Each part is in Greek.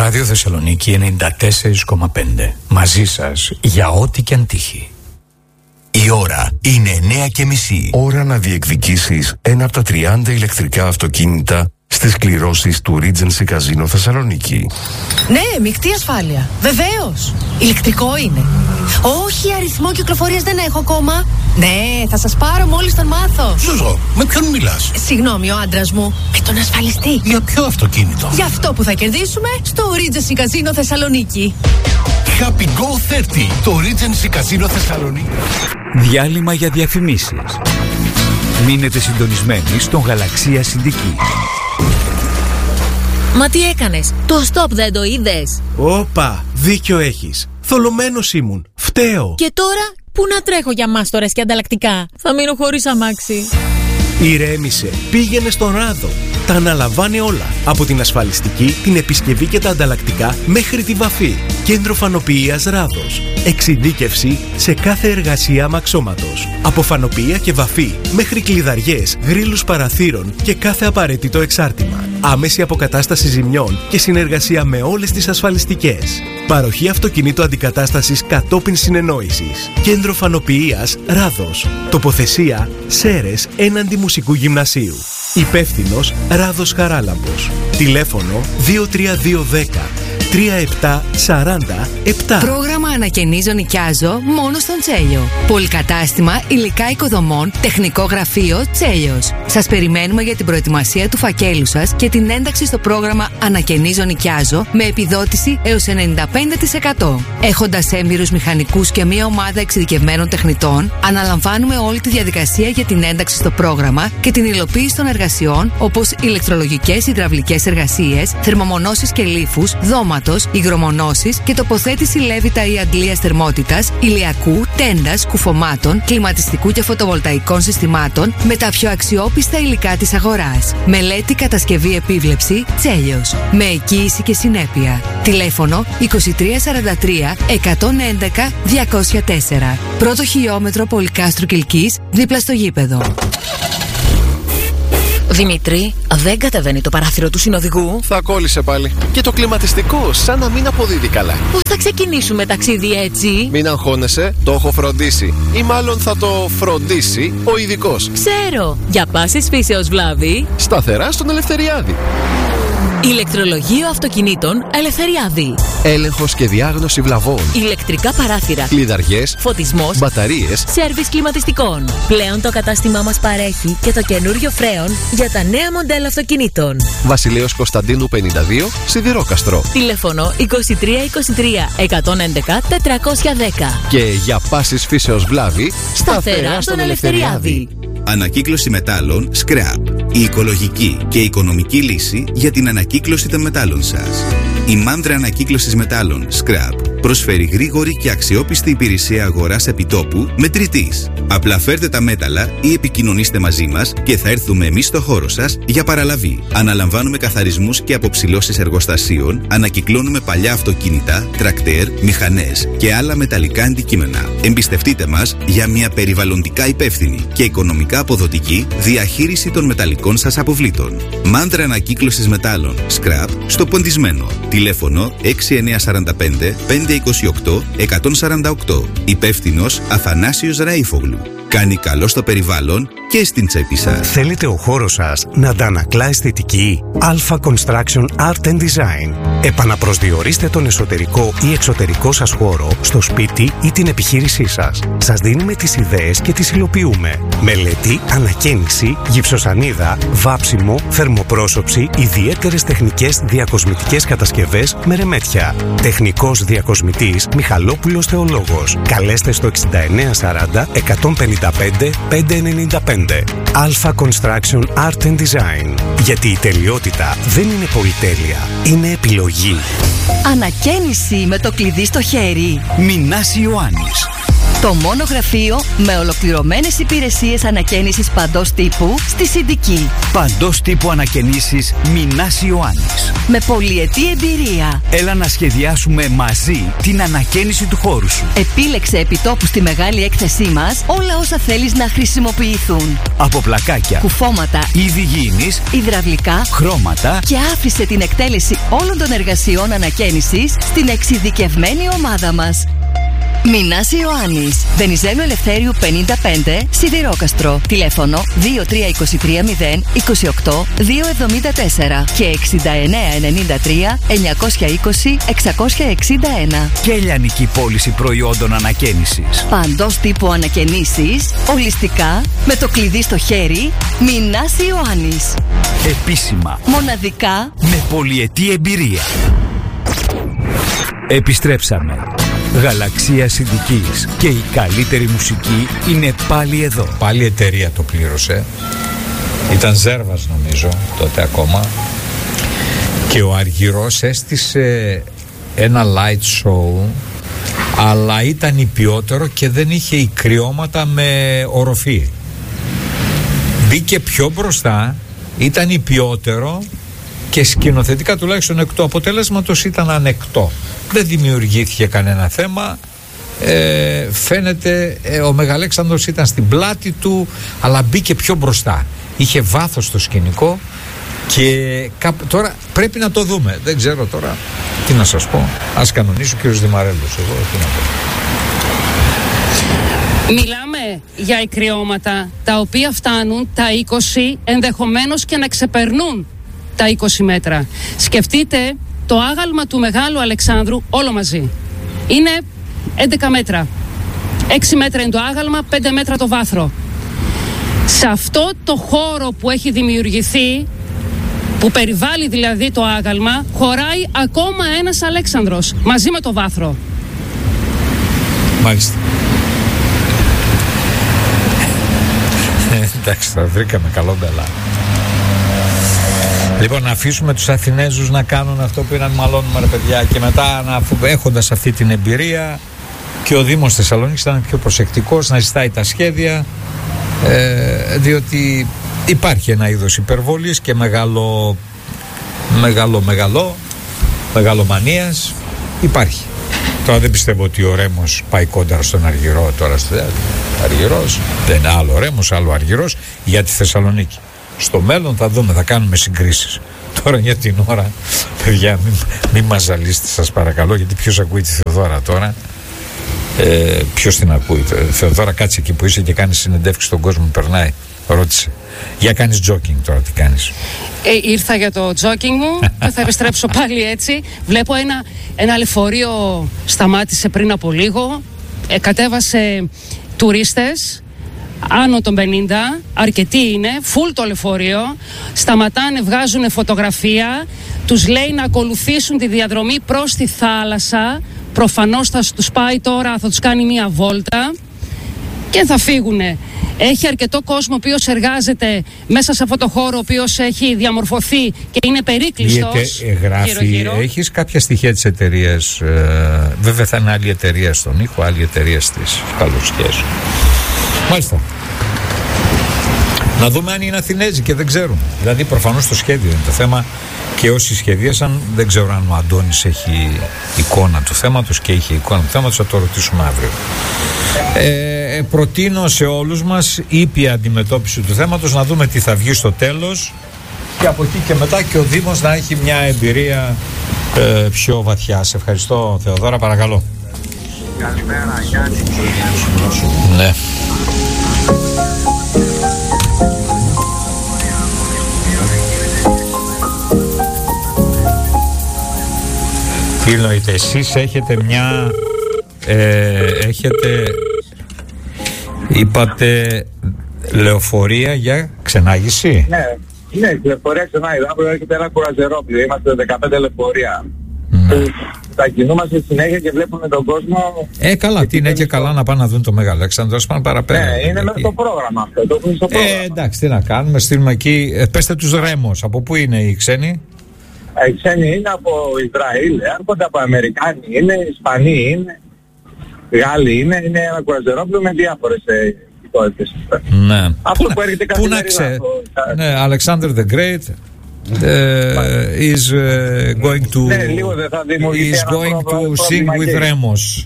Ράδιο Θεσσαλονίκη 94,5. Μαζί σας για ό,τι και αν τύχει. Η ώρα είναι 9:30. Ώρα να διεκδικήσεις ένα από τα 30 ηλεκτρικά αυτοκίνητα στις κληρώσεις του Regency Casino Θεσσαλονίκη. Ναι, μεικτή ασφάλεια. Βεβαίως. Ηλεκτρικό είναι. Όχι, αριθμό κυκλοφορίας δεν έχω ακόμα. Ναι, θα σας πάρω μόλις τον μάθω. Ζώζο, με ποιον μιλάς? Συγγνώμη, ο άντρας μου. Με τον ασφαλιστή. Για ποιο αυτοκίνητο? Για αυτό που θα κερδίσουμε στο Regency Casino Θεσσαλονίκη. Happy Go 30, το Regency Casino Θεσσαλονίκη. Διάλειμμα για διαφημίσεις. Μείνετε συντονισμένοι στον Γαλαξία Συντική. Μα τι έκανες? Το stop δεν το είδες? Όπα, δίκιο έχεις. Θολωμένος ήμουν. Φταίω. Και τώρα πού να τρέχω για μάστορες και ανταλλακτικά? Θα μείνω χωρίς αμάξι. Ηρέμησε. Πήγαινε στον Ράδο. Τα αναλαμβάνει όλα. Από την ασφαλιστική, την επισκευή και τα ανταλλακτικά μέχρι τη βαφή. Κέντρο Φανοποιείας Ράδος. Εξειδίκευση σε κάθε εργασία αμαξώματος. Από φανοποιεία και βαφή μέχρι κλειδαριές, γρίλους παραθύρων και κάθε απαραίτητο εξάρτημα. Άμεση αποκατάσταση ζημιών και συνεργασία με όλες τις ασφαλιστικές. Παροχή αυτοκινήτου αντικατάστασης κατόπιν συνεννόησης. Κέντρο Φανοποιείας Ράδος. Τοποθεσία Σέρες έναντι Μουσικού Γυμνασίου. Υπεύθυνος Ράδος Χαράλαμπος. Τηλέφωνο 23210 3747. Πρόγραμμα ανακαινίζω νοικιάζω μόνο στον Τσέλιο. Πολυκατάστημα υλικά οικοδομών, τεχνικό γραφείο Τσέλιος. Σας περιμένουμε για την προετοιμασία του φακέλου σας και την ένταξη στο πρόγραμμα ανακαινίζω νοικιάζω με επιδότηση έως 95%. Έχοντας έμπειρους μηχανικούς και μια ομάδα εξειδικευμένων τεχνητών, αναλαμβάνουμε όλη τη διαδικασία για την ένταξη στο πρόγραμμα και την υλοποίηση των εργασιών όπως ηλεκτρολογικές, υδραυλικές εργασίες, θερμομονώσεις και λίφους, δώματα, υγρομονώσεις και τοποθέτηση λέβητα ή αντλίας θερμότητας, ηλιακού, τέντας, κουφωμάτων, κλιματιστικού και φωτοβολταϊκών συστημάτων με τα πιο αξιόπιστα υλικά της αγοράς. Μελέτη, κατασκευή, επίβλεψη Τσέλιος. Με εγγύηση και συνέπεια. Τηλέφωνο 2343 111 204. Πρώτο χιλιόμετρο Πολυκάστρου Κιλκής, δίπλα στο γήπεδο. Δημήτρη, δεν κατεβαίνει το παράθυρο του συνοδηγού. Θα κόλλησε πάλι. Και το κλιματιστικό, σαν να μην αποδίδει καλά. Πώς θα ξεκινήσουμε ταξίδι έτσι? Μην αγχώνεσαι, το έχω φροντίσει. Ή μάλλον θα το φροντίσει ο ειδικός. Ξέρω, για πάσης φύσεως βλάβη. Σταθερά στον Ελευθεριάδη. Ηλεκτρολογείο αυτοκινήτων Ελευθεριάδη. Έλεγχος και διάγνωση βλαβών. Ηλεκτρικά παράθυρα. Κλειδαριές. Φωτισμός. Μπαταρίες. Σέρβις κλιματιστικών. Πλέον το κατάστημά μας παρέχει και το καινούριο φρέον για τα νέα μοντέλα αυτοκινήτων. Βασιλέως Κωνσταντίνου 52, Σιδηρόκαστρο. Τηλέφωνο 2323 111 410. Και για πάσης φύσεως βλάβη, σταθερά στον Ελευθεριάδη. Ανακύκλωση μετάλλων Scrap. Η οικολογική και οικονομική λύση για την ανακύκλωση των μετάλλων σας. Η Μάντρα Ανακύκλωσης Μετάλλων Scrap προσφέρει γρήγορη και αξιόπιστη υπηρεσία αγοράς επιτόπου μετρητής. Απλά φέρτε τα μέταλλα ή επικοινωνήστε μαζί μας και θα έρθουμε εμείς στο χώρο σας για παραλαβή. Αναλαμβάνουμε καθαρισμούς και αποψηλώσεις εργοστασίων, ανακυκλώνουμε παλιά αυτοκίνητα, τρακτέρ, μηχανές και άλλα μεταλλικά αντικείμενα. Εμπιστευτείτε μας για μια περιβαλλοντικά υπεύθυνη και οικονομικά αποδοτική διαχείριση των μεταλλικών σας αποβλήτων. Μάντρα Ανακύκλωσης Μετάλλων Scrap στο Ποντισμένο. Τηλέφωνο 6945 528 148. Υπεύθυνος Αθανάσιος Ραΐφογλου. Κάνει καλό στο περιβάλλον και στην τσέπη σας. Θέλετε ο χώρος σας να αντανακλά αισθητική? Alpha Construction Art and Design. Επαναπροσδιορίστε τον εσωτερικό ή εξωτερικό σας χώρο στο σπίτι ή την επιχείρησή σας. Σας δίνουμε τις ιδέες και τις υλοποιούμε. Μελέτη, ανακαίνιση, γυψοσανίδα, βάψιμο, θερμοπρόσωψη, ιδιαίτερες τεχνικές διακοσμητικές κατασκευές με ρεμέτια. Τεχνικός διακοσμητής Μιχαλόπουλος Θεολόγος. Καλέστε στο 6940 155 595. Alpha Construction Art and Design. Γιατί η τελειότητα δεν είναι πολυτέλεια, είναι επιλογή. Ανακαίνιση με το κλειδί στο χέρι. Μινάς Ιωάννης. Το μόνο γραφείο με ολοκληρωμένες υπηρεσίες ανακαίνισης παντός τύπου στη Συντική. Παντός τύπου ανακαινήσεις Μινάς Ιωάννης. με πολυετή εμπειρία. Έλα να σχεδιάσουμε μαζί την ανακαίνιση του χώρου σου. Επίλεξε επιτόπου στη μεγάλη έκθεσή μας όλα όσα θέλεις να χρησιμοποιηθούν. Από πλακάκια, κουφώματα, είδη γήινης, υδραυλικά, χρώματα και άφησε την εκτέλεση όλων των εργασιών ανακαίνισης στην εξειδικευμένη ομάδα μας. Μινάς Ιωάννης, Βενιζέλου Ελευθέριου 55, Σιδηρόκαστρο. Τηλέφωνο 2323 028 274 και 6993 920 661. Και λιανική πώληση προϊόντων ανακαίνισης. Παντός τύπου ανακαινήσεις, ολιστικά, με το κλειδί στο χέρι. Μινάς Ιωάννης. Επίσημα, μοναδικά, με πολυετή εμπειρία. Επιστρέψαμε. Γαλαξία Συνδικής και η καλύτερη μουσική είναι πάλι εδώ. Πάλι η εταιρεία το πλήρωσε. Ήταν Ζέρβας νομίζω τότε ακόμα. Και ο Αργυρός έστησε ένα light show, αλλά ήταν υπιότερο και δεν είχε ικριώματα με οροφή. Μπήκε πιο μπροστά, ήταν υπιότερο και σκηνοθετικά τουλάχιστον εκ του αποτελέσματος ήταν ανεκτό. Δεν δημιουργήθηκε κανένα θέμα. Φαίνεται ο Μεγαλέξανδρος ήταν στην πλάτη του, αλλά μπήκε πιο μπροστά. Είχε βάθος στο σκηνικό και τώρα πρέπει να το δούμε. Δεν ξέρω τώρα τι να σας πω. Ας κανονίσει ο κύριος Δημαρέλος. Εγώ τι να πω. Μιλάμε για ικριώματα τα οποία φτάνουν τα 20, ενδεχομένως και να ξεπερνούν τα 20 μέτρα. Σκεφτείτε το άγαλμα του Μεγάλου Αλεξάνδρου όλο μαζί. Είναι 11 μέτρα. 6 μέτρα είναι το άγαλμα, 5 μέτρα το βάθρο. Σε αυτό το χώρο που έχει δημιουργηθεί, που περιβάλλει δηλαδή το άγαλμα, χωράει ακόμα ένας Αλέξανδρος μαζί με το βάθρο. Μάλιστα. Εντάξει, θα βρήκαμε καλό μπελά. Λοιπόν, να αφήσουμε τους Αθηνέζους να κάνουν αυτό που είναι, να μαλώνουμε ρε παιδιά, και μετά έχοντας αυτή την εμπειρία, και ο Δήμος Θεσσαλονίκης ήταν πιο προσεκτικός να ζητάει τα σχέδια, διότι υπάρχει ένα είδος υπερβολής και μεγαλομανίας υπάρχει. Τώρα δεν πιστεύω ότι ο Ρέμος πάει κόντρα στον Αργυρό τώρα. Αργυρός δεν είναι άλλο Ρέμος, άλλο Αργυρός για τη Θεσσαλονίκη. Στο μέλλον θα δούμε, θα κάνουμε συγκρίσεις. Τώρα για την ώρα, παιδιά, μην μας ζαλίσετε σας παρακαλώ, γιατί ποιος ακούει τη Θεοδώρα τώρα. Ποιος την ακούει? Θεοδώρα, κάτσε εκεί που είσαι και κάνεις συνεντεύξεις στον κόσμο, περνάει. Ρώτησε. Για κάνεις jogging τώρα, τι κάνεις? Ήρθα για το jogging μου και θα επιστρέψω πάλι έτσι. Βλέπω ένα λεωφορείο σταμάτησε πριν από λίγο. Κατέβασε τουρίστες άνω των 50, αρκετοί είναι, full το λεωφορείο. Σταματάνε, βγάζουν φωτογραφία. Τους λέει να ακολουθήσουν τη διαδρομή προς τη θάλασσα. Προφανώς θα τους πάει τώρα, θα τους κάνει μία βόλτα και θα φύγουνε. Έχει αρκετό κόσμο ο οποίος εργάζεται μέσα σε αυτό το χώρο, ο οποίος έχει διαμορφωθεί και είναι περίκλειστος γύρω-γύρω. Έχεις κάποια στοιχεία της εταιρείας? Βέβαια θα είναι άλλη εταιρεία στον ήχο, άλλη εταιρεία στις καλοσχέσεις. Μάλιστα. Να δούμε αν είναι Αθηνέζοι και δεν ξέρουν. Δηλαδή προφανώς το σχέδιο είναι το θέμα και όσοι σχεδίασαν, δεν ξέρω αν ο Αντώνης έχει εικόνα του θέματος, και είχε εικόνα του θέματος, θα το ρωτήσουμε αύριο. Προτείνω σε όλους μας ήπια αντιμετώπιση του θέματος, να δούμε τι θα βγει στο τέλος και από εκεί και μετά και ο Δήμος να έχει μια εμπειρία πιο βαθιά. Σε ευχαριστώ Θεοδώρα, παρακαλώ. Καλημέρα, Γιάννη. Ναι. Τι εννοείτε, εσείς έχετε μια είπατε λεωφορεία για ξενάγηση? Ναι, λεωφορεία ξενάγηση. Αύριο έρχεται ένα κουραζερόπλιο, είμαστε 15 λεωφορεία. Θα κινούμαστε συνέχεια και βλέπουμε τον κόσμο. Καλά, τι είναι και καλά να πάνε να δουν το Μεγάλο Αλέξανδρο, πάνε παραπέρα. Ναι, είναι μέσα στο πρόγραμμα αυτό. Το έχουμε στο πρόγραμμα. Εντάξει, τι να κάνουμε, στείλουμε εκεί. Πέστε τους Ρέμος, από πού είναι οι ξένοι? Οι ξένοι είναι από Ισραήλ, έρχονται από Αμερικάνοι, είναι Ισπανοί, είναι Γάλλοι, είναι ένα κουραζερόπλιο με διάφορες υπότητες. Ναι. Αυτό που έρχεται καθημερινά. Ναι, Alexander the Great, is going to ναι, λίγο δεν θα δημιουργηθεί sing with Remos.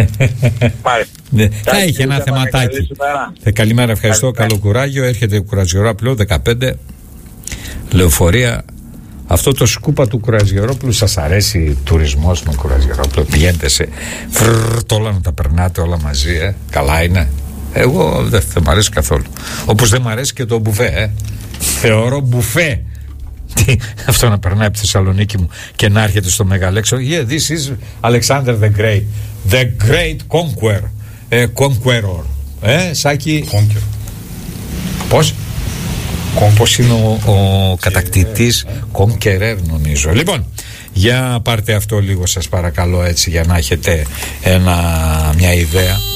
Θα έχει ένα θεματάκι. Καλημέρα, ευχαριστώ, καλό κουράγιο. Έρχεται Κουραζιορόπουλο 15 Λεωφορεία. Αυτό το σκούπα του Κουραζιορόπουλου, σας αρέσει τουρισμός με Κουραζιορόπουλο? Πηγαίνετε σε όλα να τα περνάτε όλα μαζί, καλά είναι? Εγώ δεν μ' αρέσει καθόλου. Όπως δεν μ' αρέσει και το μπουφέ, θεωρώ μπουφέ αυτό να περνάει από τη Θεσσαλονίκη μου και να έρχεται στο Μεγαλέξο. Yeah, this is Alexander the Great, the great conqueror. Σάκη, πώς? Πώς είναι ο κατακτητής? Conqueror νομίζω. Λοιπόν, για πάρτε αυτό λίγο σας παρακαλώ, έτσι, για να έχετε μια ιδέα.